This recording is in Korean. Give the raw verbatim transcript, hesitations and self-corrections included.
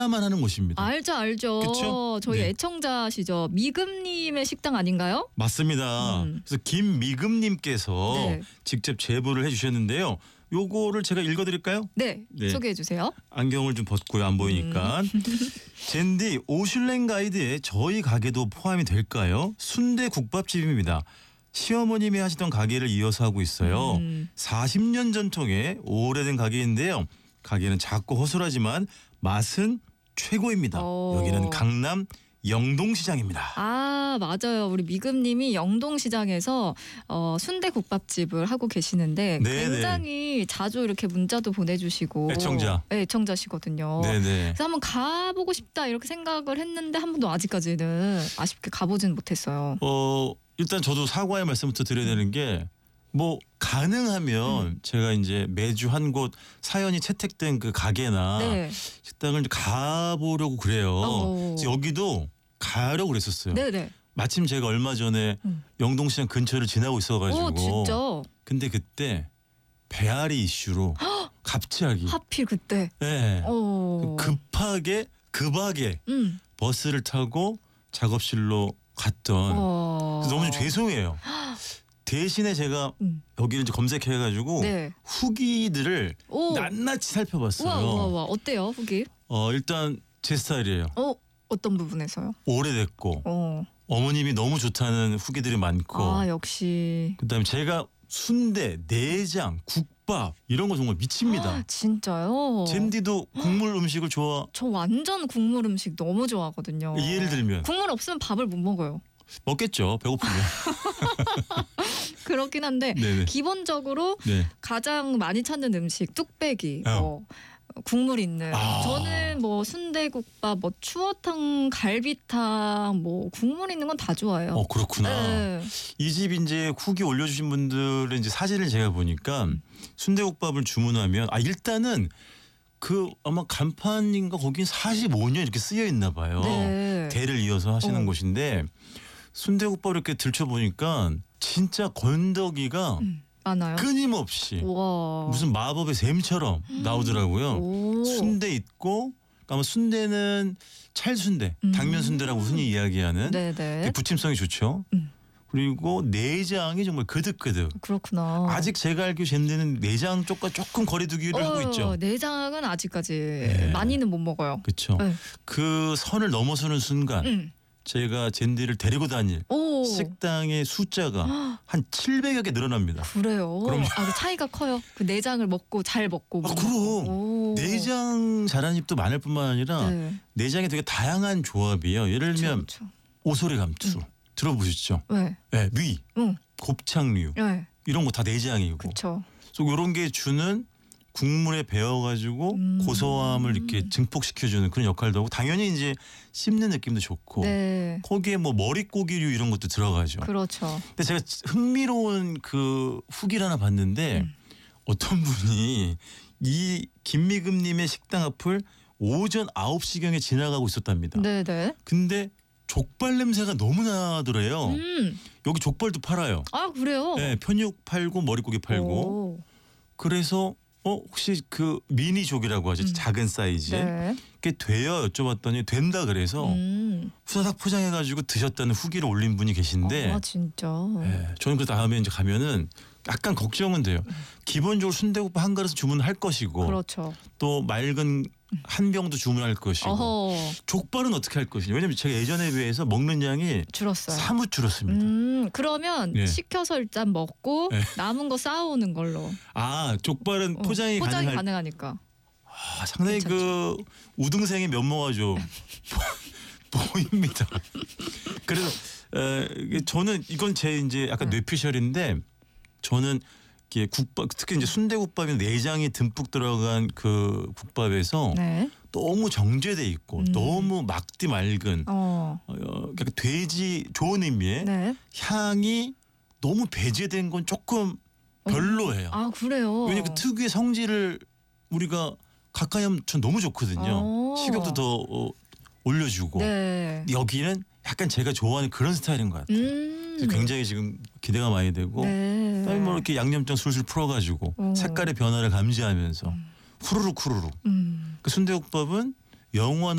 만 하는 곳입니다. 알죠, 알죠. 그쵸? 저희 네. 애청자시죠. 미금님의 식당 아닌가요? 맞습니다. 음. 그래서 김미금님께서 네. 직접 제보를 해주셨는데요. 요거를 제가 읽어드릴까요? 네, 네. 소개해 주세요. 안경을 좀 벗고요. 안 보이니까. 음. 젠디 오슐랭 가이드에 저희 가게도 포함이 될까요? 순대 국밥집입니다. 시어머님이 하시던 가게를 이어서 하고 있어요. 음. 사십 년 전통의 오래된 가게인데요. 가게는 작고 허술하지만 맛은 최고입니다. 오. 여기는 강남 영동시장입니다. 아, 맞아요. 우리 미금님이 영동시장에서 어, 순대국밥집을 하고 계시는데 네네. 굉장히 자주 이렇게 문자도 보내주시고 애청자. 네, 애청자시거든요. 네네. 그래서 한번 가보고 싶다 이렇게 생각을 했는데 한 번도 아직까지는 아쉽게 가보진 못했어요. 어 일단 저도 사과의 말씀부터 드려야 되는 게 뭐 가능하면 음. 제가 이제 매주 한 곳 사연이 채택된 그 가게나 네. 식당을 가보려고 그래요. 어. 그래서 여기도 가려고 그랬었어요. 네네. 마침 제가 얼마 전에 음. 영동시장 근처를 지나고 있어가지고. 오, 진짜. 근데 그때 배앓이 이슈로 갑자기 하필 그때. 네, 오. 급하게 급하게 음. 버스를 타고 작업실로 갔던. 어. 그래서 너무 좀 죄송해요. 대신에 제가 음. 여기를 이제 검색해가지고 네. 후기들을 오. 낱낱이 살펴봤어요. 우와, 우와, 우와. 어때요, 후기? 어 일단 제 스타일이에요. 어, 어떤 부분에서요? 오래됐고 어. 어머님이 너무 좋다는 후기들이 많고 아, 역시. 그다음에 제가 순대, 내장, 국밥 이런 거 정말 미칩니다. 아, 진짜요? 젠디도 국물 음식을 좋아. 저 완전 국물 음식 너무 좋아하거든요. 예를 들면 국물 없으면 밥을 못 먹어요. 먹겠죠. 배고프면. 그렇긴 한데 네네. 기본적으로 네. 가장 많이 찾는 음식 뚝배기, 어. 뭐 국물 있는. 아. 저는 뭐 순대국밥, 뭐 추어탕, 갈비탕, 뭐 국물 있는 건 다 좋아해요. 어 그렇구나. 네. 이 집 이제 후기 올려주신 분들의 이제 사진을 제가 보니까 순대국밥을 주문하면 아 일단은 그 아마 간판인가 거긴 사십오 년 이렇게 쓰여 있나 봐요. 네. 대를 이어서 하시는 어. 곳인데 순대국밥 이렇게 들춰보니까 진짜 건더기가 음, 많아요. 끊임없이 와. 무슨 마법의 샘처럼 나오더라고요. 오. 순대 있고 아마 순대는 찰순대, 음. 당면 순대라고 흔히 이야기하는 네네. 되게 부침성이 좋죠. 음. 그리고 내장이 정말 그득그득. 그렇구나. 아직 제가 알기로 젠데는 내장 쪽과 조금 거리두기를 어, 하고 있죠. 내장은 아직까지 네. 많이는 못 먹어요. 그렇죠. 네. 그 선을 넘어서는 순간 음. 제가 젠디를 데리고 다닐 오. 식당의 숫자가 한 칠백여 개 늘어납니다. 그래요. 그럼요. 아, 그 차이가 커요. 그 내장을 먹고 잘 먹고. 아, 그럼. 오. 내장 잘하는 집도 많을 뿐만 아니라 네. 내장이 되게 다양한 조합이에요. 예를 들면 그쵸, 그쵸. 오소리 감투 음. 들어보셨죠? 네. 네, 위, 응. 곱창류 네. 이런 거 다 내장이고. 그렇죠. 그래서 이런 게 주는 국물에 배어가지고 음. 고소함을 이렇게 증폭시켜주는 그런 역할도 하고 당연히 이제 씹는 느낌도 좋고 네. 거기에 뭐 머릿고기류 이런 것도 들어가죠. 그렇죠. 근데 제가 흥미로운 그 후기를 하나 봤는데 음. 어떤 분이 이 김미금님의 식당 앞을 오전 아홉 시경에 지나가고 있었답니다. 네, 네. 근데 족발 냄새가 너무 나더래요. 음. 여기 족발도 팔아요. 아, 그래요? 네, 편육 팔고 머릿고기 팔고. 오. 그래서 어 혹시 그 미니족이라고 하죠. 음. 작은 사이즈. 네. 그게 돼요 여쭤봤더니 된다 그래서 음. 후다닥 포장해가지고 드셨다는 후기를 올린 분이 계신데 아, 진짜. 네, 저는 그 다음에 이제 가면은 약간 걱정은 돼요. 기본적으로 순대국밥 한 그릇 주문할 것이고 그렇죠. 또 맑은 한 병도 주문할 것이고 어허. 족발은 어떻게 할 것이냐. 왜냐면 제가 예전에 비해서 먹는 양이 줄었어요. 사뭇 줄었습니다. 음, 그러면 예. 시켜서 일단 먹고 예. 남은 거 쌓아오는 걸로. 아 족발은 어, 포장이, 포장이 가능할 가능하니까. 아, 상당히 괜찮죠. 그 우등생의 면모가 좀 보입니다. 그래서 에, 이게 저는 이건 제 이제 약간 네. 뇌피셜인데 저는 이게 국밥 특히 이제 순대국밥이 내장이 듬뿍 들어간 그 국밥에서 네. 너무 정제돼 있고 음. 너무 막디 맑은 어. 어, 그러니까 돼지 좋은 의미의 네. 향이 너무 배제된 건 조금 별로예요. 아, 그래요. 왜냐면 그 특유의 성질을 우리가 가까이 하면 전 너무 좋거든요. 어. 식욕도 더 어, 올려주고 네. 여기는 약간 제가 좋아하는 그런 스타일인 것 같아요. 음. 그래서 굉장히 지금 기대가 많이 되고 네. 그다음에 뭐 이렇게 양념장 술술 풀어가지고 어. 색깔의 변화를 감지하면서 후루룩 후루룩 음. 그 순대국밥은 영원한